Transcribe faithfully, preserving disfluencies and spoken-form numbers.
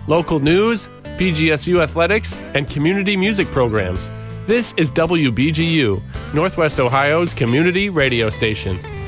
local news, B G S U athletics, and community music programs. This is W B G U, Northwest Ohio's community radio station.